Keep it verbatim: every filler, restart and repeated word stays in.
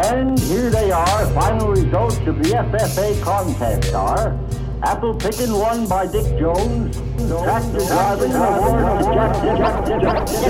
And here they are. Final results of the F F A contest are Apple Pickin' won by Dick Jones. Tractor driving award to Jack, Jack, Jack, Jack, Jack.